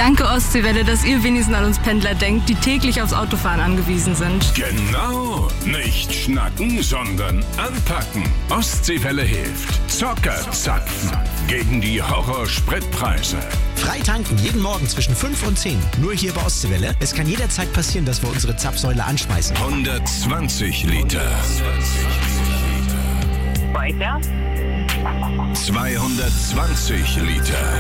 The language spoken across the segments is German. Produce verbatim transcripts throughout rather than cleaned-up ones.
Danke Ostseewelle, dass ihr wenigstens an uns Pendler denkt, die täglich aufs Autofahren angewiesen sind. Genau, nicht schnacken, sondern anpacken. Ostseewelle hilft. Zocker zapfen gegen die Horror-Spritpreise. Frei tanken jeden Morgen zwischen fünf und zehn. Nur hier bei Ostseewelle. Es kann jederzeit passieren, dass wir unsere Zapfsäule anschmeißen. hundertzwanzig Liter. Weiter. zweihundertzwanzig Liter.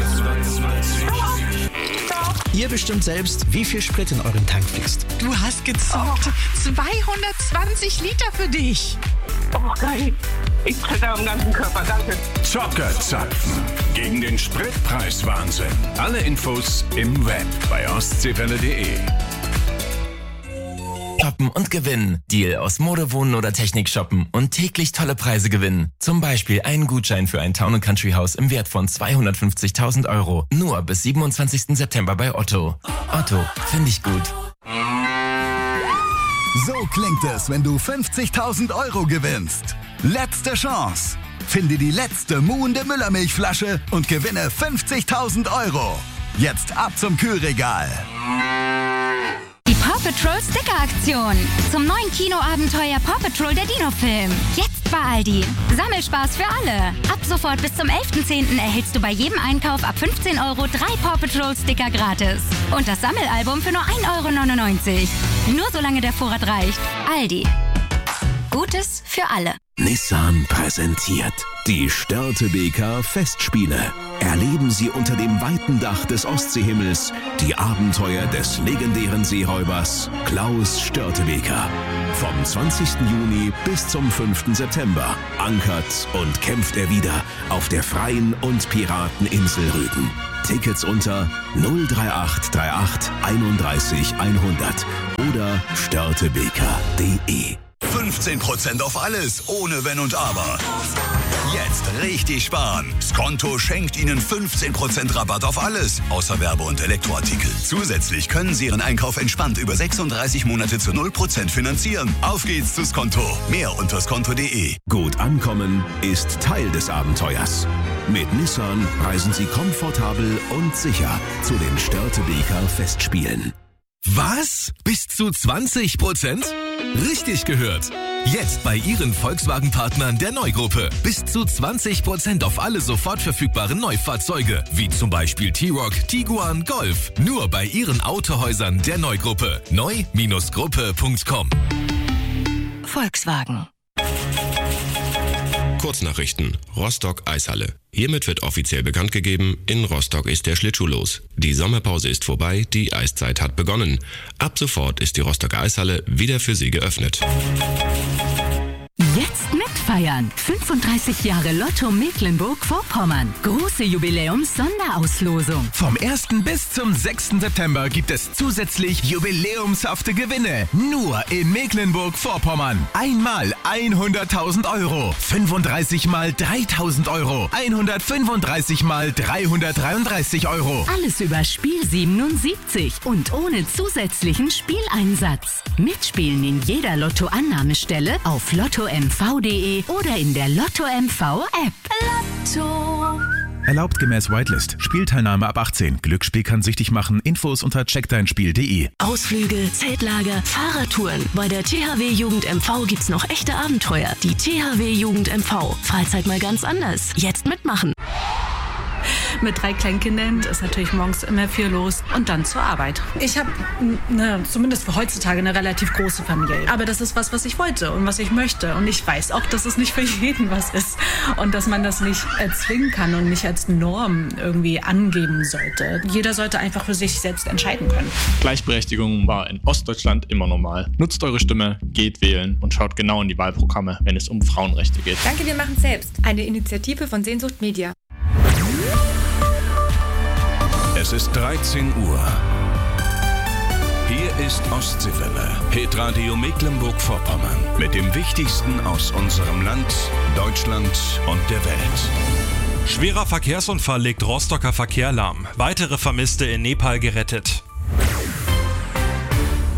Ihr bestimmt selbst, wie viel Sprit in euren Tank fließt. Du hast gezockt. zweihundertzwanzig Liter für dich. Oh, geil. Ich zitter am ganzen Körper, danke. Zocker zapfen gegen den Spritpreiswahnsinn. Alle Infos im Web bei ostseewelle punkt de. Shoppen und gewinnen. Deal aus Mode, Wohnen oder Technik shoppen und täglich tolle Preise gewinnen. Zum Beispiel einen Gutschein für ein Town and Country Haus im Wert von zweihundertfünfzigtausend Euro. Nur bis siebenundzwanzigsten September bei Otto. Otto, finde ich gut. So klingt es, wenn du fünfzigtausend Euro gewinnst. Letzte Chance. Finde die letzte muhende Müllermilchflasche und gewinne fünfzigtausend Euro. Jetzt ab zum Kühlregal. Die Paw Patrol Sticker-Aktion. Zum neuen Kinoabenteuer Paw Patrol der Dino-Film. Jetzt bei Aldi. Sammelspaß für alle. Ab sofort bis zum elften zehnten erhältst du bei jedem Einkauf ab fünfzehn Euro drei Paw Patrol Sticker gratis. Und das Sammelalbum für nur ein Euro neunundneunzig. Nur solange der Vorrat reicht. Aldi. Gutes für alle. Nissan präsentiert die Störtebeker Festspiele. Erleben Sie unter dem weiten Dach des Ostseehimmels die Abenteuer des legendären Seeräubers Klaus Störtebeker. Vom zwanzigsten Juni bis zum fünften September ankert und kämpft er wieder auf der freien und Pirateninsel Rügen. Tickets unter null drei acht drei acht einunddreißig hundert oder störtebeker punkt de. fünfzehn Prozent auf alles, ohne Wenn und Aber. Jetzt richtig sparen. Skonto schenkt Ihnen fünfzehn Prozent Rabatt auf alles, außer Werbe- und Elektroartikel. Zusätzlich können Sie Ihren Einkauf entspannt über sechsunddreißig Monate zu null Prozent finanzieren. Auf geht's zu Skonto. Mehr unter skonto punkt de. Gut ankommen ist Teil des Abenteuers. Mit Nissan reisen Sie komfortabel und sicher zu den Störtebeker Festspielen. Was? Bis zu zwanzig Prozent? Richtig gehört. Jetzt bei Ihren Volkswagen-Partnern der Neugruppe. Bis zu zwanzig Prozent auf alle sofort verfügbaren Neufahrzeuge. Wie zum Beispiel T-Roc, Tiguan, Golf. Nur bei Ihren Autohäusern der Neugruppe. neu Gruppe punkt com. Volkswagen. Kurznachrichten. Rostock Eishalle. Hiermit wird offiziell bekannt gegeben, in Rostock ist der Schlittschuh los. Die Sommerpause ist vorbei, die Eiszeit hat begonnen. Ab sofort ist die Rostocker Eishalle wieder für Sie geöffnet. Jetzt mitfeiern. fünfunddreißig Jahre Lotto Mecklenburg-Vorpommern. Große Jubiläums-Sonderauslosung. Vom ersten bis zum sechsten September gibt es zusätzlich jubiläumshafte Gewinne. Nur in Mecklenburg-Vorpommern. Einmal hunderttausend Euro. fünfunddreißig mal dreitausend Euro. hundertfünfunddreißig mal dreihundertdreiunddreißig Euro. Alles über Spiel siebenundsiebzig und ohne zusätzlichen Spieleinsatz. Mitspielen in jeder Lotto-Annahmestelle auf lotto m v punkt de oder in der Lotto M V App. Lotto. Erlaubt gemäß Whitelist. Spielteilnahme ab achtzehn. Glücksspiel kann süchtig machen. Infos unter check dein spiel punkt de. Ausflüge, Zeltlager, Fahrradtouren. Bei der T H W Jugend M V gibt's noch echte Abenteuer. Die T H W Jugend M V. Freizeit mal ganz anders. Jetzt mitmachen. Mit drei Kleinkindern ist natürlich morgens immer viel los und dann zur Arbeit. Ich habe, ne, zumindest für heutzutage, eine relativ große Familie. Aber das ist was, was ich wollte und was ich möchte. Und ich weiß auch, dass es nicht für jeden was ist. Und dass man das nicht erzwingen kann und nicht als Norm irgendwie angeben sollte. Jeder sollte einfach für sich selbst entscheiden können. Gleichberechtigung war in Ostdeutschland immer normal. Nutzt eure Stimme, geht wählen und schaut genau in die Wahlprogramme, wenn es um Frauenrechte geht. Danke, wir machen selbst. Eine Initiative von Sehnsucht Media. Es ist dreizehn Uhr. Hier ist Ostseewelle, Hitradio Mecklenburg-Vorpommern. Mit dem Wichtigsten aus unserem Land, Deutschland und der Welt. Schwerer Verkehrsunfall legt Rostocker Verkehr lahm. Weitere Vermisste in Nepal gerettet.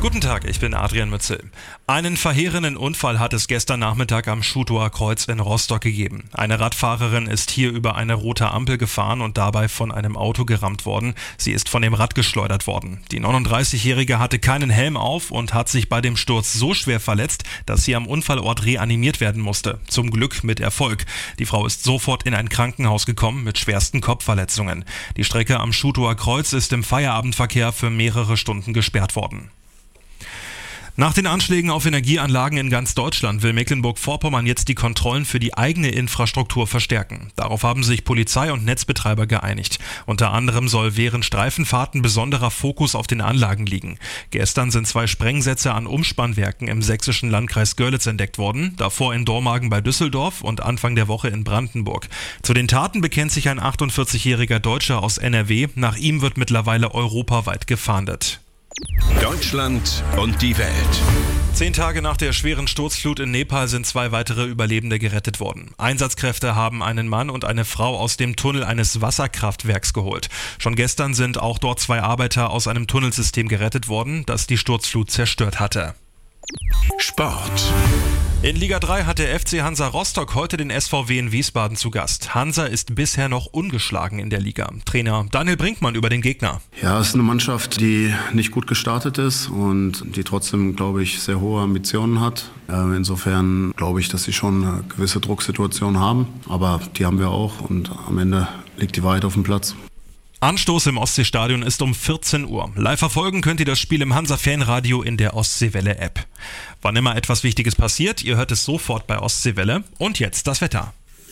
Guten Tag, ich bin Adrian Mützel. Einen verheerenden Unfall hat es gestern Nachmittag am Schutower Kreuz in Rostock gegeben. Eine Radfahrerin ist hier über eine rote Ampel gefahren und dabei von einem Auto gerammt worden. Sie ist von dem Rad geschleudert worden. Die neununddreißigjährige hatte keinen Helm auf und hat sich bei dem Sturz so schwer verletzt, dass sie am Unfallort reanimiert werden musste. Zum Glück mit Erfolg. Die Frau ist sofort in ein Krankenhaus gekommen mit schwersten Kopfverletzungen. Die Strecke am Schutower Kreuz ist im Feierabendverkehr für mehrere Stunden gesperrt worden. Nach den Anschlägen auf Energieanlagen in ganz Deutschland will Mecklenburg-Vorpommern jetzt die Kontrollen für die eigene Infrastruktur verstärken. Darauf haben sich Polizei und Netzbetreiber geeinigt. Unter anderem soll während Streifenfahrten besonderer Fokus auf den Anlagen liegen. Gestern sind zwei Sprengsätze an Umspannwerken im sächsischen Landkreis Görlitz entdeckt worden, davor in Dormagen bei Düsseldorf und Anfang der Woche in Brandenburg. Zu den Taten bekennt sich ein achtundvierzigjähriger Deutscher aus N R W. Nach ihm wird mittlerweile europaweit gefahndet. Deutschland und die Welt. Zehn Tage nach der schweren Sturzflut in Nepal sind zwei weitere Überlebende gerettet worden. Einsatzkräfte haben einen Mann und eine Frau aus dem Tunnel eines Wasserkraftwerks geholt. Schon gestern sind auch dort zwei Arbeiter aus einem Tunnelsystem gerettet worden, das die Sturzflut zerstört hatte. Sport. In Liga drei hat der F C Hansa Rostock heute den S V W in Wiesbaden zu Gast. Hansa ist bisher noch ungeschlagen in der Liga. Trainer Daniel Brinkmann über den Gegner. Ja, es ist eine Mannschaft, die nicht gut gestartet ist und die trotzdem, glaube ich, sehr hohe Ambitionen hat. Insofern glaube ich, dass sie schon eine gewisse Drucksituation haben. Aber die haben wir auch und am Ende liegt die Wahrheit auf dem Platz. Anstoß im Ostseestadion ist um vierzehn Uhr. Live verfolgen könnt ihr das Spiel im Hansa-Fanradio in der Ostseewelle-App. Wann immer etwas Wichtiges passiert, ihr hört es sofort bei Ostseewelle. Und jetzt das Wetter.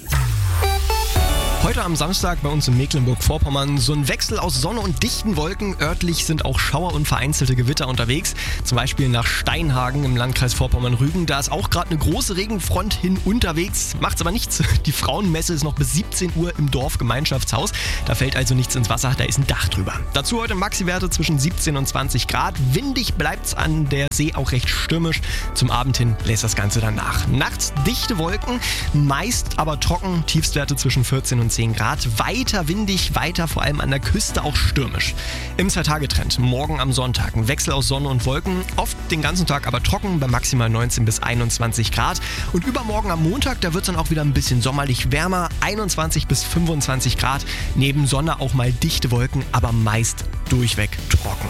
Heute am Samstag bei uns in Mecklenburg-Vorpommern so ein Wechsel aus Sonne und dichten Wolken. Örtlich sind auch Schauer und vereinzelte Gewitter unterwegs. Zum Beispiel nach Steinhagen im Landkreis Vorpommern-Rügen. Da ist auch gerade eine große Regenfront hin unterwegs. Macht's aber nichts. Die Frauenmesse ist noch bis siebzehn Uhr im Dorfgemeinschaftshaus. Da fällt also nichts ins Wasser, da ist ein Dach drüber. Dazu heute Maxi-Werte zwischen siebzehn und zwanzig Grad. Windig bleibt's an der See auch recht stürmisch. Zum Abend hin lässt das Ganze dann nach. Nachts dichte Wolken, meist aber trocken. Tiefstwerte zwischen vierzehn und zehn Grad, weiter windig, weiter vor allem an der Küste auch stürmisch. Im Zwei-Tage-Trend, morgen am Sonntag, ein Wechsel aus Sonne und Wolken, oft den ganzen Tag aber trocken, bei maximal neunzehn bis einundzwanzig Grad. Und übermorgen am Montag, da wird es dann auch wieder ein bisschen sommerlich wärmer, einundzwanzig bis fünfundzwanzig Grad. Neben Sonne auch mal dichte Wolken, aber meist durchweg trocken.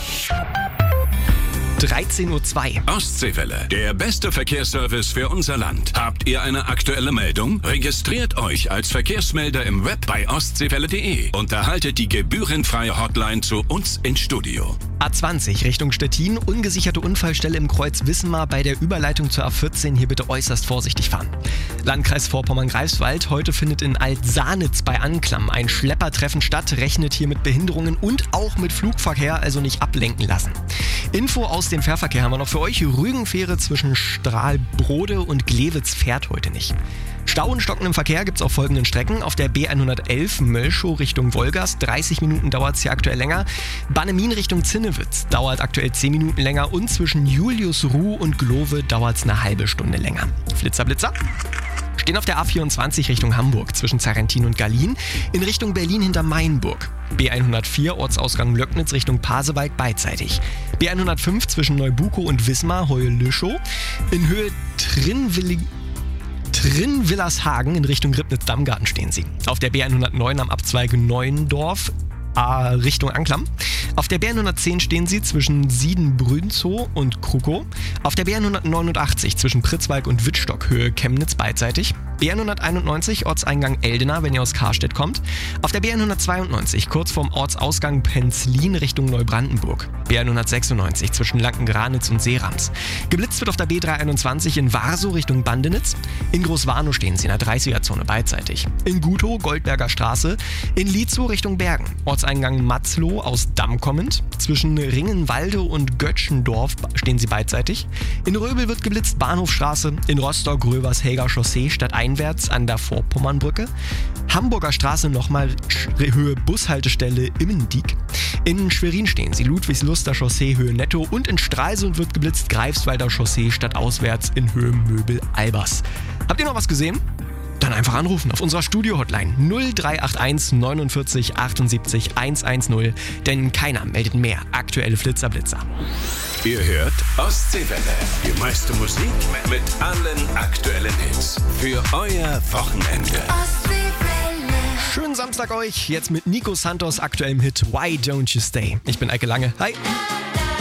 dreizehn Uhr zwei. Ostseewelle, der beste Verkehrsservice für unser Land. Habt ihr eine aktuelle Meldung? Registriert euch als Verkehrsmelder im Web bei ostseewelle punkt de und erhaltet die gebührenfreie Hotline zu uns ins Studio. A zwanzig Richtung Stettin, ungesicherte Unfallstelle im Kreuz Wismar bei der Überleitung zur A vierzehn. Hier bitte äußerst vorsichtig fahren. Landkreis Vorpommern-Greifswald, heute findet in Altsanitz bei Anklam ein Schleppertreffen statt, rechnet hier mit Behinderungen und auch mit Flugverkehr, also nicht ablenken lassen. Info aus dem Fährverkehr haben wir noch für euch. Rügenfähre zwischen Strahlbrode und Glewitz fährt heute nicht. Stau und Stocken im Verkehr gibt es auf folgenden Strecken. Auf der B hundertelf Mölschow Richtung Wolgast, dreißig Minuten dauert es hier aktuell länger. Bannemin Richtung Zinnewitz dauert aktuell zehn Minuten länger und zwischen Juliusruh und Glowe dauert es eine halbe Stunde länger. Flitzer, Blitzer. Stehen auf der A vierundzwanzig Richtung Hamburg zwischen Zarrentin und Gallien, in Richtung Berlin hinter Mainburg. B hundertvier Ortsausgang Löcknitz Richtung Pasewalk beidseitig. B hundertfünf zwischen Neubukow und Wismar, Heue-Lüschow. In Höhe Trinwillig... Trin-Willershagen in Richtung Ribnitz-Dammgarten stehen sie. Auf der B hundertneun am Abzweig Neuendorf äh, Richtung Anklam. Auf der B hundertzehn stehen sie zwischen Sieden-Brünzow und Krukow. Auf der B hundertneunundachtzig zwischen Pritzwalk und Wittstock, Höhe Chemnitz beidseitig. B hunderteinundneunzig Ortseingang Eldena, wenn ihr aus Karstedt kommt. Auf der B hundertzweiundneunzig kurz vorm Ortsausgang Penzlin Richtung Neubrandenburg. B hundertsechsundneunzig zwischen Lankengranitz und Seerams. Geblitzt wird auf der B dreihunderteinundzwanzig in Warsow Richtung Bandenitz. In Großwarnow stehen sie in der dreißiger-Zone beidseitig. In Gutow Goldberger Straße. In Lietzow Richtung Bergen. Ortseingang Matzloh aus Damm kommend. Zwischen Ringenwalde und Götschendorf stehen sie beidseitig. In Röbel wird geblitzt Bahnhofstraße. In Rostock Rövershäger Chaussee stadteinwärts an der Vorpommernbrücke. Hamburger Straße nochmal Höhe Bushaltestelle Immendieck. In Schwerin stehen sie Ludwigsluster Chaussee Höhe Netto und in Stralsund wird geblitzt Greifswalder Chaussee stadtauswärts in Höhe Möbel Albers. Habt ihr noch was gesehen? Dann Dann einfach anrufen auf unserer Studio-Hotline null drei acht eins neunundvierzig achtundsiebzig hundertzehn, denn keiner meldet mehr aktuelle Flitzer-Blitzer. Ihr hört Ostseewelle. Die meiste Musik mit allen aktuellen Hits. Für euer Wochenende. Schönen Samstag euch, jetzt mit Nico Santos aktuellem Hit Why Don't You Stay. Ich bin Eike Lange. Hi.